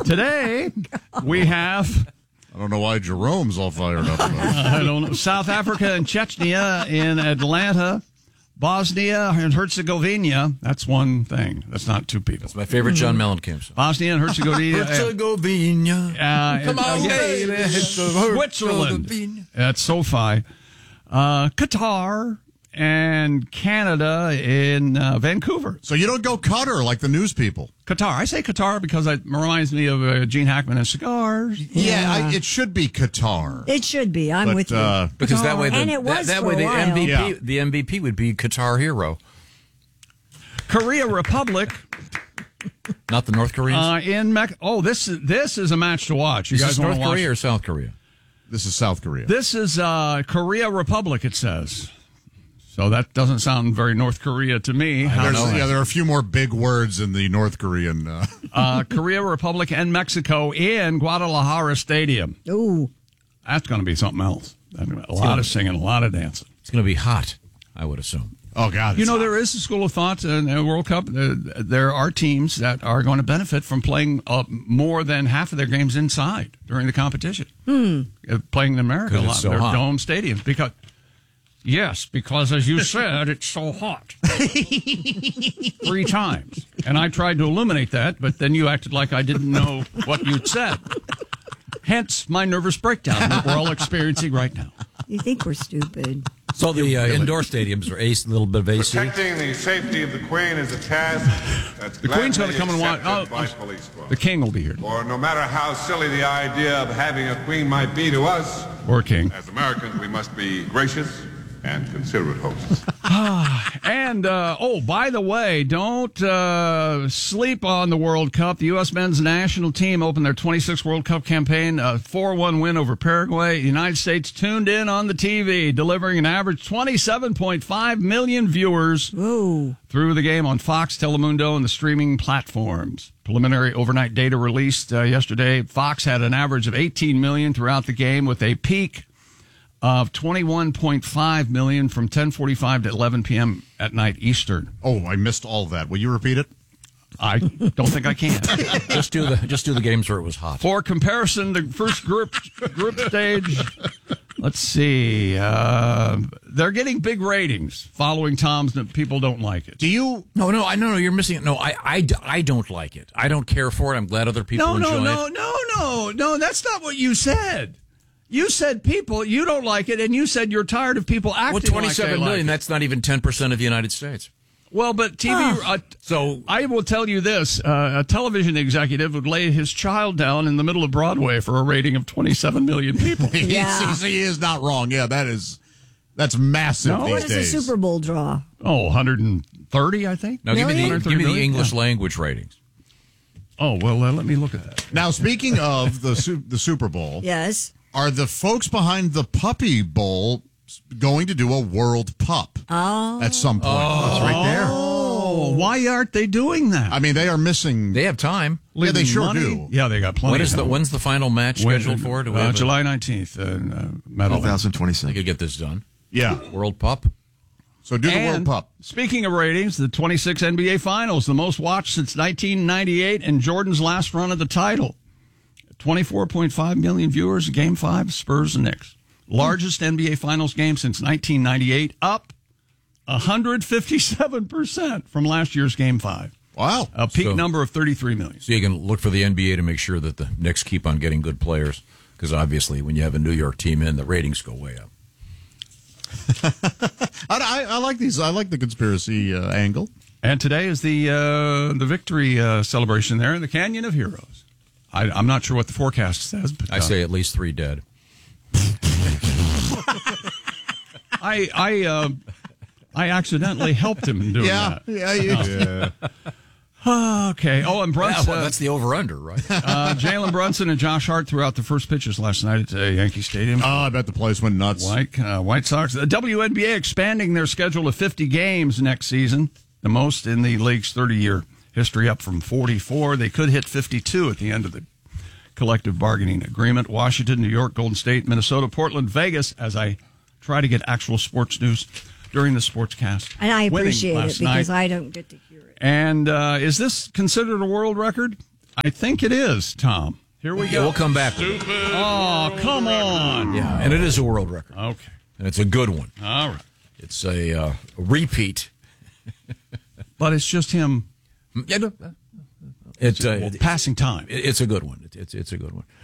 Today, we have... I don't know why Jerome's all fired up about it. I don't know. South Africa and Chechnya in Atlanta. Bosnia and Herzegovina. That's one thing. That's not two people. That's my favorite John Mellencamp song. Bosnia and Herzegovina. Come on, baby. Switzerland at SoFi. Qatar and Canada in Vancouver. So you don't go Qatar like the news people. Qatar. I say Qatar because it reminds me of Gene Hackman and cigars. Yeah, it should be Qatar. It should be. I'm with you. Because that way, and it was that for way a the while. MVP, the MVP would be Qatar Hero, Korea Republic. not the North Koreans. In this is a match to watch. You Is guys this want North to watch? Korea or South Korea? This is South Korea. This is Korea Republic. It says. So that doesn't sound very North Korea to me. There are a few more big words in the North Korean. Korea Republic and Mexico in Guadalajara Stadium. Ooh. That's going to be something else. A lot of singing, a lot of dancing. It's going to be hot, I would assume. Oh, God. There is a school of thought in the World Cup. There are teams that are going to benefit from playing more than half of their games inside during the competition. Playing in America a lot. So They're hot. dome stadiums. Because as you said, it's so hot. 3 times. And I tried to eliminate that, but then you acted like I didn't know what you'd said. Hence my nervous breakdown that we're all experiencing right now. You think we're stupid. So the indoor stadiums are a little bit of AC. Protecting the safety of the Queen is a task that's The Queen's going to come and watch. by police force. The King will be here. Or no matter how silly the idea of having a Queen might be to us, Or King. as Americans, we must be gracious and considerate hosts. And, by the way, don't sleep on the World Cup. The U.S. men's national team opened their 26th World Cup campaign, a 4-1 win over Paraguay. The United States tuned in on the TV, delivering an average 27.5 million viewers through the game on Fox, Telemundo, and the streaming platforms. Preliminary overnight data released yesterday. Fox had an average of 18 million throughout the game with a peak of 21.5 million from 10:45 to 11 p.m. at night Eastern. Oh, I missed all of that. Will you repeat it? I don't think I can. Just do the games where it was hot. For comparison, the first group stage. Let's see. They're getting big ratings following Tom's. People don't like it. Do you? No, you're missing it. No, I don't like it. I don't care for it. I'm glad other people enjoy it. No. That's not what you said. You said you don't like it, and you said you're tired of people acting like they 27 million, like it. that's not even 10% of the United States. Well, but TV... so I will tell you this. A television executive would lay his child down in the middle of Broadway for a rating of 27 million people. Yeah. He is not wrong. Yeah, that's massive these What days. does the Super Bowl draw? 130, I think. Now, give me the 130 million? English language ratings. Oh, well, let me look at that. Now, speaking of the Super Bowl... Yes. Are the folks behind the Puppy Bowl going to do a World Pup at some point? That's right there. Oh, why aren't they doing that? I mean, they are missing. They have time. Yeah, they sure money? do. Yeah, they got plenty. When's the final match scheduled for? July 19th in Meadowlands. 2026. I could get this done. Yeah. World Pup. So do the World Pup. Speaking of ratings, the 26 NBA Finals, the most watched since 1998, and Jordan's last run of the title. 24.5 million viewers, Game 5, Spurs and Knicks. Largest NBA Finals game since 1998, up 157% from last year's Game 5. Wow. A peak number of 33 million. So you can look for the NBA to make sure that the Knicks keep on getting good players, because obviously when you have a New York team in, the ratings go way up. I like these. I like the conspiracy angle. And today is the victory celebration there in the Canyon of Heroes. I'm not sure what the forecast says, but I say at least 3 dead. I accidentally helped him in doing that. Yeah, you did. Okay. Oh, and Brunson. Well, that's the over-under, right? Jalen Brunson and Josh Hart threw out the first pitches last night at Yankee Stadium. Oh, I bet the place went nuts. White Sox. The WNBA expanding their schedule to 50 games next season, the most in the league's 30-year history, up from 44. They could hit 52 at the end of the collective bargaining agreement. Washington, New York, Golden State, Minnesota, Portland, Vegas, as I try to get actual sports news during the Sportscast. And I appreciate it because night. I don't get to hear it. And is this considered a world record? I think it is, Tom. Here we Yeah, go. we'll come back. Oh, come on. Yeah, and it is a world record. Okay. And it's a good one. All right. It's a repeat. But it's just him passing time. It's a good one. It's a good one.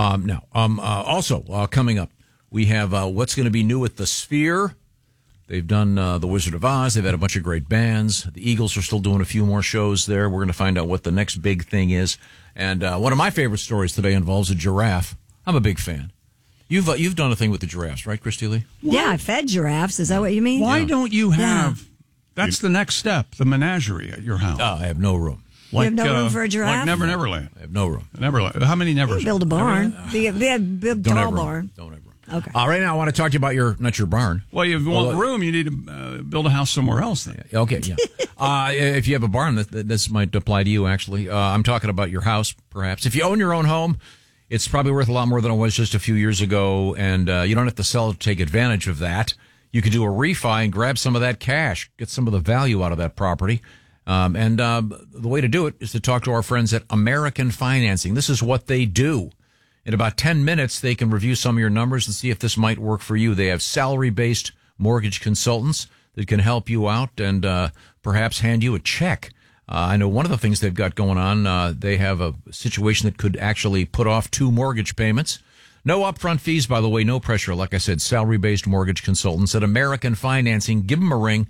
Also, coming up, we have what's going to be new at the Sphere. They've done The Wizard of Oz. They've had a bunch of great bands. The Eagles are still doing a few more shows there. We're going to find out what the next big thing is. And one of my favorite stories today involves a giraffe. I'm a big fan. You've done a thing with the giraffes, right, Christy Lee? Yeah, I fed giraffes. Is that what you mean? Why don't you have... That's the next step, the menagerie at your house. I have no room. You have no room for a giraffe? Like Neverland. I have no room. Neverland. How many Nevers? Build a barn. They have a big, tall barn. Don't ever. Okay. Right now, I want to talk to you about not your barn. Well, you want room, you need to build a house somewhere else then. Okay, yeah. If you have a barn, this might apply to you, actually. I'm talking about your house, perhaps. If you own your own home, it's probably worth a lot more than it was just a few years ago, and you don't have to sell to take advantage of that. You can do a refi and grab some of that cash, get some of the value out of that property. The way to do it is to talk to our friends at American Financing. This is what they do. In about 10 minutes, they can review some of your numbers and see if this might work for you. They have salary-based mortgage consultants that can help you out and perhaps hand you a check. I know one of the things they've got going on, they have a situation that could actually put off 2 mortgage payments. No upfront fees, by the way, no pressure. Like I said, salary-based mortgage consultants at American Financing. Give them a ring,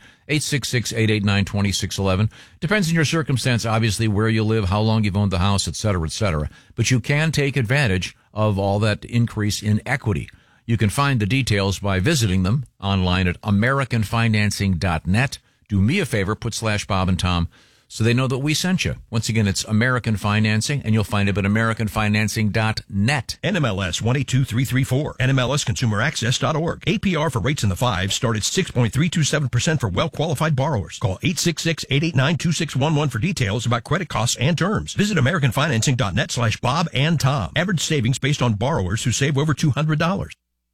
866-889-2611. Depends on your circumstance, obviously, where you live, how long you've owned the house, et cetera, et cetera. But you can take advantage of all that increase in equity. You can find the details by visiting them online at AmericanFinancing.net. Do me a favor, put /Bob and Tom so they know that we sent you. Once again, it's American Financing, and you'll find it at AmericanFinancing.net. NMLS 182334. NMLSConsumerAccess.org. APR for rates in the 5s start at 6.327% for well-qualified borrowers. Call 866-889-2611 for details about credit costs and terms. Visit AmericanFinancing.net /Bob and Tom. Average savings based on borrowers who save over $200.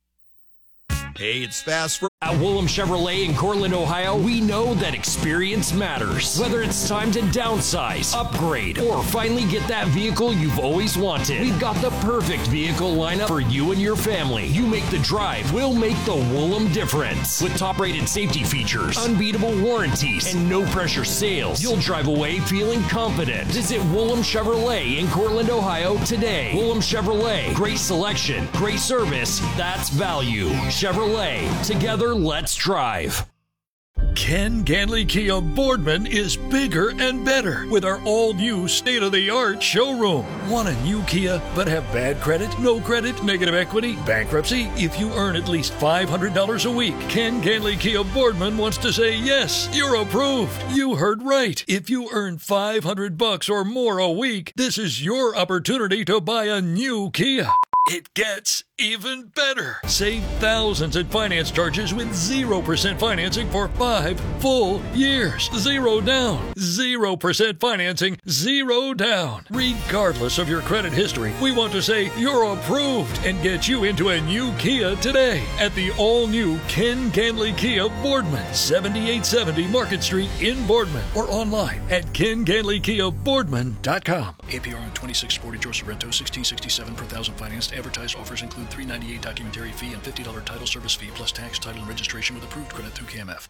Hey, it's Fast for at Willem Chevrolet in Cortland, Ohio. We know that experience matters. Whether it's time to downsize, upgrade, or finally get that vehicle you've always wanted, we've got the perfect vehicle lineup for you and your family. You make the drive, we'll make the Willem difference. With top-rated safety features, unbeatable warranties, and no-pressure sales, you'll drive away feeling confident. Visit Willem Chevrolet in Cortland, Ohio today. Willem Chevrolet, great selection, great service, that's value. Chevrolet, together, let's drive. Ken Ganley Kia Boardman is bigger and better with our all-new state-of-the-art showroom. Want a new Kia but have bad credit, no credit, negative equity, bankruptcy? If you earn at least $500 a week, Ken Ganley Kia Boardman wants to say yes, you're approved. You heard right. If you earn $500 or more a week, this is your opportunity to buy a new Kia. It gets even better. Save thousands in finance charges with 0% financing for 5 full years. 0 down. 0% financing. 0 down. Regardless of your credit history, we want to say you're approved and get you into a new Kia today at the all-new Ken Ganley Kia Boardman, 7870 Market Street in Boardman, or online at KenGanleyKiaBoardman.com. APR on 2640 George Sorrento, 1667 per thousand financed. Advertised offers include $398 documentary fee and $50 title service fee plus tax, title, and registration with approved credit through KMF.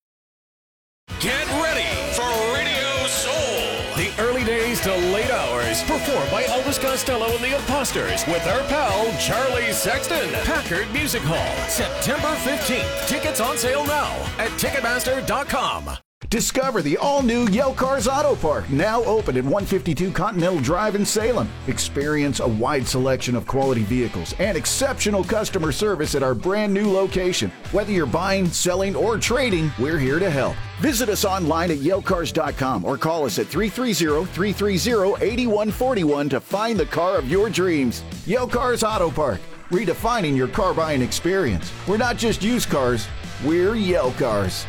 Get ready for Radio Soul. The early days to late hours, performed by Elvis Costello and the Imposters with our pal Charlie Sexton. Packard Music Hall, September 15th. Tickets on sale now at Ticketmaster.com. Discover the all-new Yale Cars Auto Park, now open at 152 Continental Drive in Salem. Experience a wide selection of quality vehicles and exceptional customer service at our brand new location. Whether you're buying, selling, or trading, we're here to help. Visit us online at YaleCars.com or call us at 330-330-8141 to find the car of your dreams. Yale Cars Auto Park, redefining your car buying experience. We're not just used cars, we're Yale Cars.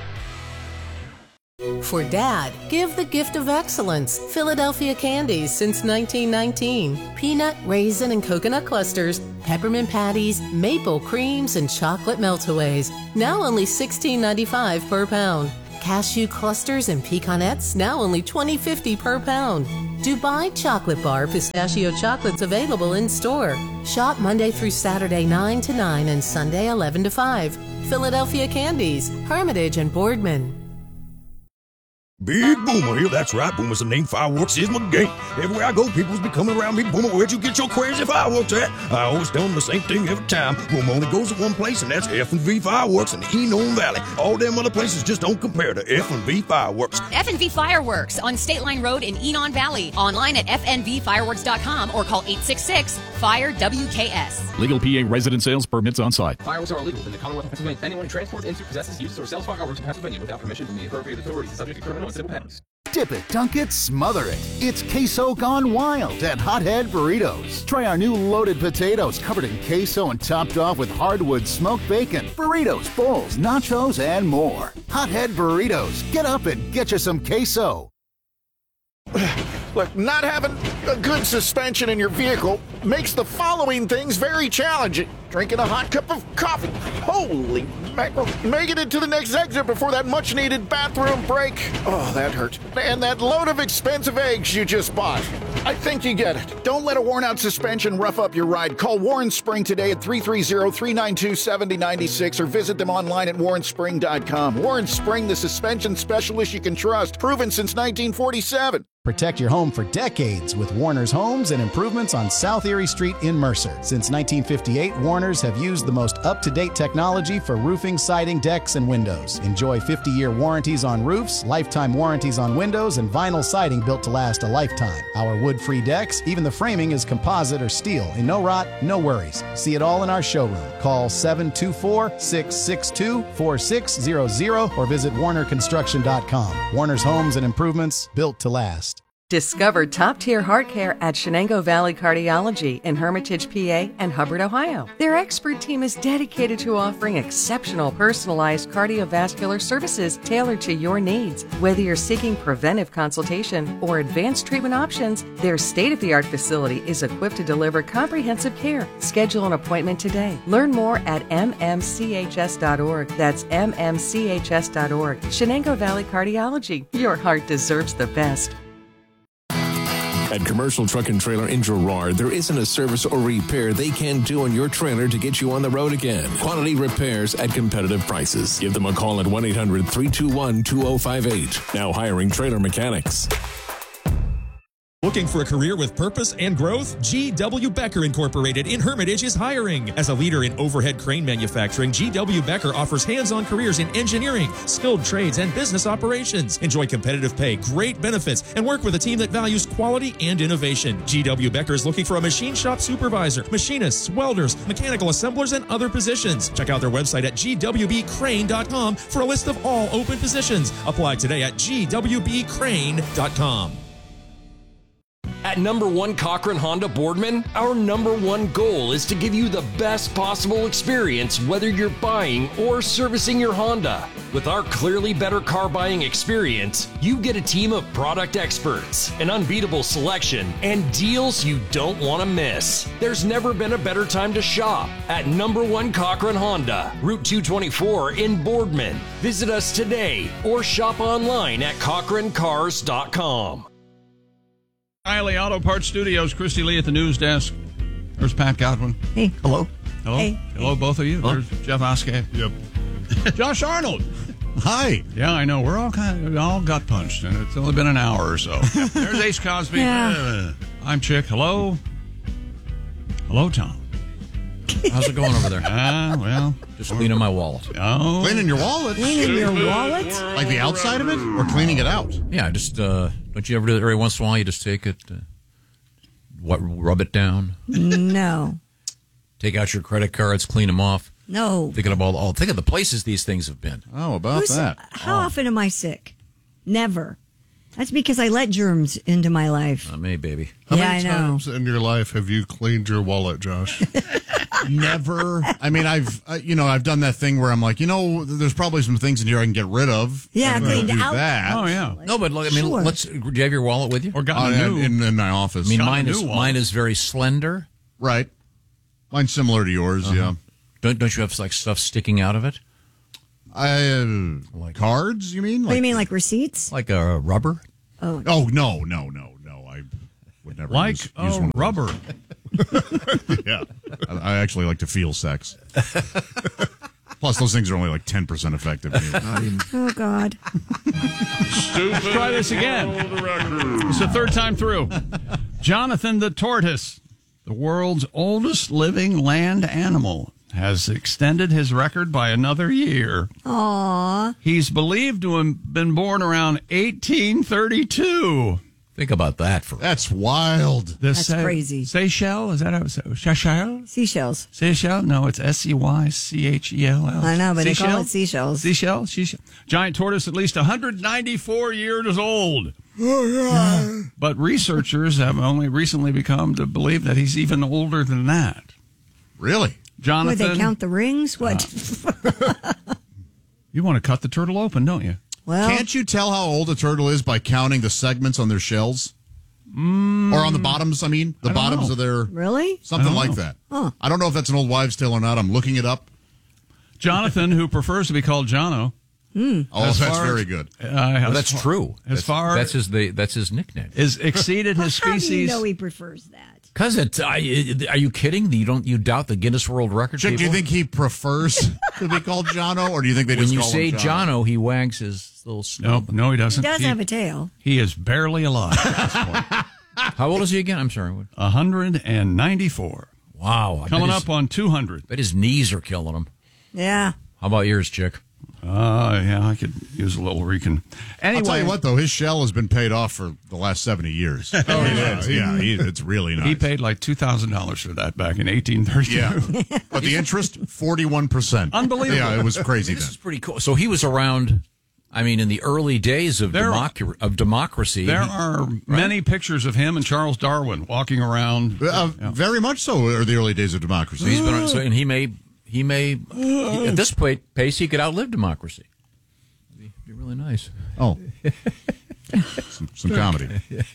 For Dad, give the gift of excellence. Philadelphia Candies since 1919. Peanut, raisin, and coconut clusters, peppermint patties, maple creams, and chocolate meltaways. Now only $16.95 per pound. cashew clusters and pecanettes, now only $20.50 per pound. Dubai Chocolate Bar pistachio chocolates available in store. Shop Monday through Saturday 9 to 9 and Sunday 11 to 5. Philadelphia Candies, Hermitage and Boardman. Big Boomer here, that's right, Boomer's the name. Fireworks is my game. Everywhere I go, people's be coming around me. Boomer, where'd you get your crazy fireworks at? I always tell them the same thing every time. Boomer only goes to one place, and that's F&V Fireworks in the Enon Valley. All them other places just don't compare to F&V Fireworks. F&V Fireworks on State Line Road in Enon Valley. Online at fnvfireworks.com or call 866-FIRE-WKS. Legal PA resident sales permits on site. Fireworks are illegal in the Commonwealth of Pennsylvania. Anyone who transports, into, possesses, uses, or sells fireworks in Pennsylvania without permission from the appropriate authorities is subject to criminal and civil penalties. Dip it, dunk it, smother it. It's queso gone wild at Hothead Burritos. Try our new loaded potatoes covered in queso and topped off with hardwood smoked bacon, burritos, bowls, nachos, and more. Hothead Burritos. Get up and get you some queso. Look, not having a good suspension in your vehicle makes the following things very challenging. Drinking a hot cup of coffee. Holy mackerel. Making it to the next exit before that much-needed bathroom break. Oh, that hurt. And that load of expensive eggs you just bought. I think you get it. Don't let a worn-out suspension rough up your ride. Call Warren Spring today at 330-392-7096 or visit them online at warrenspring.com. Warren Spring, the suspension specialist you can trust. Proven since 1947. Protect your home for decades with Warner's Homes and Improvements on South Erie Street in Mercer. Since 1958, Warner's have used the most up-to-date technology for roofing, siding, decks, and windows. Enjoy 50-year warranties on roofs, lifetime warranties on windows, and vinyl siding built to last a lifetime. Our wood-free decks, even the framing is composite or steel, and no rot, no worries. See it all in our showroom. Call 724-662-4600 or visit warnerconstruction.com. Warner's Homes and Improvements, built to last. Discover top-tier heart care at Shenango Valley Cardiology in Hermitage, PA and Hubbard, Ohio. Their expert team is dedicated to offering exceptional personalized cardiovascular services tailored to your needs. Whether you're seeking preventive consultation or advanced treatment options, their state-of-the-art facility is equipped to deliver comprehensive care. Schedule an appointment today. Learn more at mmchs.org. That's mmchs.org. Shenango Valley Cardiology. Your heart deserves the best. At Commercial Truck and Trailer in Girard, there isn't a service or repair they can do on your trailer to get you on the road again. Quality repairs at competitive prices. Give them a call at 1-800-321-2058. Now hiring trailer mechanics. Looking for a career with purpose and growth? G.W. Becker Incorporated in Hermitage is hiring. As a leader in overhead crane manufacturing, G.W. Becker offers hands-on careers in engineering, skilled trades, and business operations. Enjoy competitive pay, great benefits, and work with a team that values quality and innovation. G.W. Becker is looking for a machine shop supervisor, machinists, welders, mechanical assemblers, and other positions. Check out their website at gwbcrane.com for a list of all open positions. Apply today at gwbcrane.com. At number 1 Cochran Honda Boardman, our number one goal is to give you the best possible experience whether you're buying or servicing your Honda. With our clearly better car buying experience, you get a team of product experts, an unbeatable selection, and deals you don't want to miss. There's never been a better time to shop at number 1 Cochran Honda, Route 224 in Boardman. Visit us today or shop online at CochranCars.com. Riley Auto Parts Studios, Christy Lee at the news desk. There's Pat Godwin. Hey. Hello. Hello. Hey. Hello, both of you. Hello. There's Jeff Oskey. Yep. Josh Arnold. Hi. Yeah, I know. We're all all got punched, and it's only been an hour or so. There's Ace Cosby. Yeah. I'm Chick. Hello. Hello, Tom. How's it going over there? Well. Just cleaning my wallet. Oh. Cleaning your wallet? Cleaning your wallet? Like the outside of it? Or cleaning it out? Yeah, just, don't you ever do it every once in a while? You just take it, rub it down. No. Take out your credit cards, clean them off. No. Thinking about think of the places these things have been. Oh, about that. How often am I sick? Never. That's because I let germs into my life. Not me, baby. How Yeah, many I know. times in your life have you cleaned your wallet, Josh? Never. I mean, I've done that thing where I'm like, there's probably some things in here I can get rid of. Yeah, I'm gonna cleaned do out. that. Oh, yeah. No, but look, I mean, Sure. do you have your wallet with you? Or got a new. In my office. I mean, Got a new wallet. mine is very slender. Right. Mine's similar to yours, yeah. Don't you have like stuff sticking out of it? Cards, you mean? What do you mean, like receipts? Like a rubber? Oh, no. I would never use one of rubber. Yeah. I actually like to feel sex. Plus, those things are only like 10% effective. Oh, God. Let's try this again. It's the third time through. Jonathan the tortoise, the world's oldest living land animal, has extended his record by another year. Aww. He's believed to have been born around 1832. Think about that. That's wild. That's crazy. Seychelles? Is that how it's Seychelles? Seashells. Seychelles? No, it's Seychell. I know, but they call it seashells. Seashells? Giant tortoise, at least 194 years old. Oh, yeah. But researchers have only recently become to believe that he's even older than that. Really? Jonathan. Would they count the rings? What? You want to cut the turtle open, don't you? Well, can't you tell how old a turtle is by counting the segments on their shells? Or on the bottoms, the bottoms of their... Really? Something like that. Huh. I don't know if that's an old wives' tale or not. I'm looking it up. Jonathan, who prefers to be called Jono. Oh, that's very good. That's true. That's his nickname. Is exceeded his species. How do you know he prefers that? Because are you kidding? You doubt the Guinness World Record? Chick, do you think he prefers to be called Jono, or do you think they just when you call say him Jono, he wags his little snout? No, he doesn't. He does have a tail. He is barely alive at this point. How old is he again? I'm sorry. 194. Wow. Coming up on 200. Bet his knees are killing him. Yeah. How about yours, Chick? Yeah, I could use a little recon. Anyway, I'll tell you what, though, his shell has been paid off for the last 70 years. It's really nice. He paid like $2,000 for that back in 1832. Yeah, but the interest, 41%. Unbelievable. Yeah, it was crazy This then. is pretty cool. So he was around, in the early days of democracy. There are many pictures of him and Charles Darwin walking around. Very much so, are the early days of democracy. So he's been, and he may at this pace he could outlive democracy. It'd be really nice. Oh, some comedy.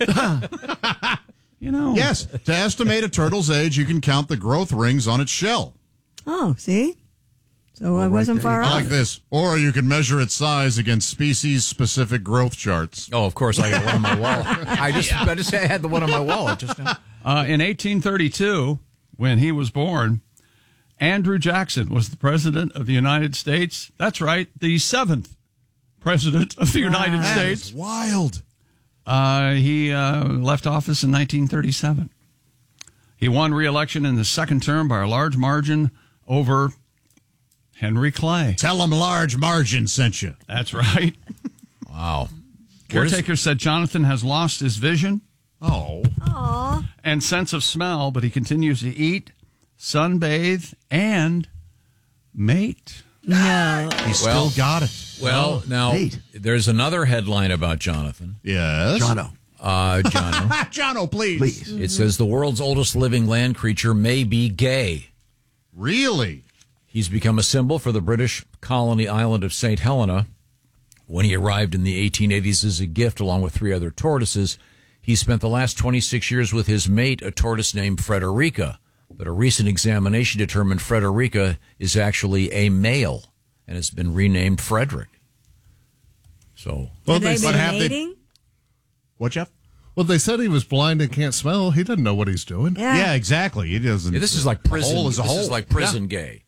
Yes, to estimate a turtle's age, you can count the growth rings on its shell. Oh, see? So I wasn't far off. Like this. Or you can measure its size against species-specific growth charts. Oh, of course, I got one on my wall. I just say I had the one on my wall just now. In 1832, when he was born, Andrew Jackson was the president of the United States. That's right, the 7th president of the United States. That is wild. He left office in 1937. He won re-election in the second term by a large margin over Henry Clay. Tell him large margin sent you. That's right. Wow. Caretaker said Jonathan has lost his vision and sense of smell, but he continues to eat, sunbathe, and mate. No. He still got it. Well, now, there's another headline about Jonathan. Yes. Jono. Jono. Jono, please. It says the world's oldest living land creature may be gay. Really? He's become a symbol for the British colony island of St. Helena. When he arrived in the 1880s as a gift along with 3 other tortoises, he spent the last 26 years with his mate, a tortoise named Frederica. But a recent examination determined Frederica is actually a male and has been renamed Frederick. So, Have they been mating? What, Jeff? Well, they said he was blind and can't smell. He doesn't know what he's doing. Yeah, exactly. He doesn't. this is like prison. A hole is a hole. This is like prison gay.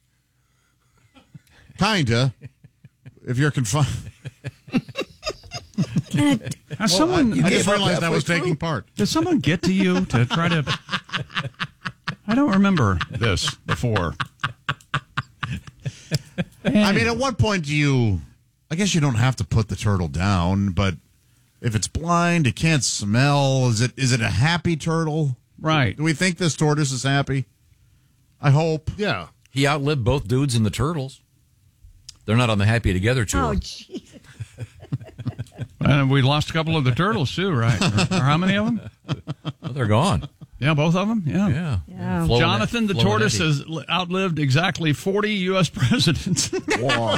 Kinda. If you're confined. Has someone? I just realized I was taking part. Did someone get to you to try to? I don't remember this before. I mean, at what point do you? I guess you don't have to put the turtle down, but if it's blind, it can't smell. Is it a happy turtle? Right. Do we think this tortoise is happy? I hope. Yeah. He outlived both dudes and the turtles. They're not on the Happy Together tour. Oh, jeez. And we lost a couple of the turtles too, right? Or how many of them? Well, they're gone. Yeah, both of them. Yeah. Jonathan the tortoise has outlived exactly 40 U.S. presidents. Wow.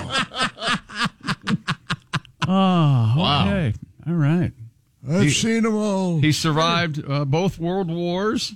Oh, okay. All right. I've seen them all. He survived both world wars.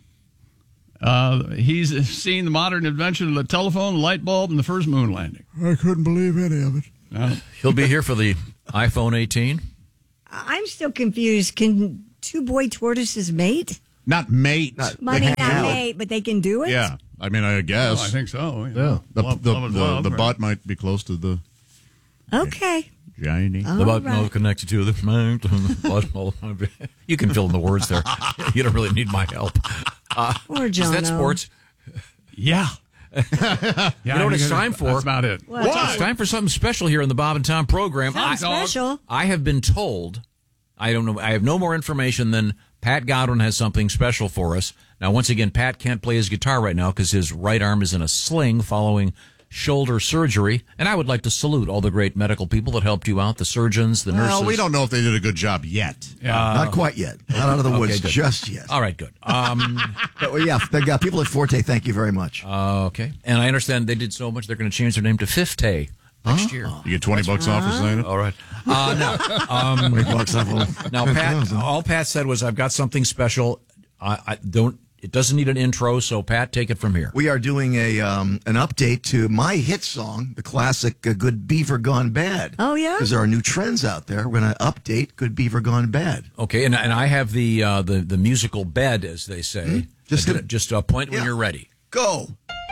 He's seen the modern invention of the telephone, light bulb, and the first moon landing. I couldn't believe any of it. He'll be here for the iPhone 18. I'm still confused. Can two boy tortoises mate? Not mate. Not mate, but they can do it? Yeah. I mean, I guess. I think so. Yeah. The butt might be close to the Okay. vagina. The butt connected to the butt. You can fill in the words there. You don't really need my help. Poor Is that Jono. sports? Yeah. You know what it's time for? That's about it. What? It's time for something special here in the Bob and Tom program. Something special? I have been told, I don't know, I have no more information than Pat Godwin has something special for us. Now, once again, Pat can't play his guitar right now because his right arm is in a sling following shoulder surgery. And I would like to salute all the great medical people that helped you out, the surgeons, the nurses. Well, we don't know if they did a good job yet. Not quite yet. Not out of the woods good. just yet. All right, good. But, well, yeah, they got people at Forte. Thank you very much. Okay. And I understand they did so much, they're going to change their name to Fifth Tay next year. You get $20 off for saying it? All right. Now, $20 off. Now, Pat, all Pat said was, I've got something special. I don't. It doesn't need an intro, so Pat, take it from here. We are doing an update to my hit song, the classic Good Beaver Gone Bad. Oh, yeah? Because there are new trends out there. We're going to update Good Beaver Gone Bad. Okay, and I have the musical bed, as they say. Just point when you're ready. Go.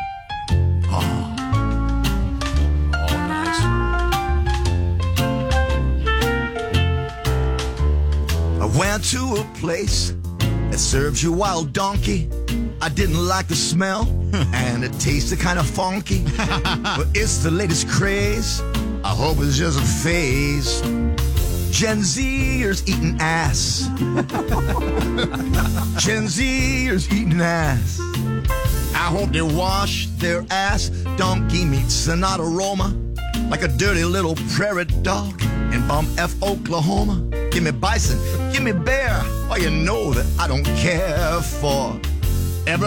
I went to a place that serves you wild donkey. I didn't like the smell, and it tasted kind of funky. But it's the latest craze. I hope it's just a phase. Gen Zers eating ass. Gen Zers eating ass. I hope they wash their ass. Donkey meat's an aroma, like a dirty little prairie dog in Bomb F, Oklahoma. Give me bison, give me bear. Oh, you know that I don't care for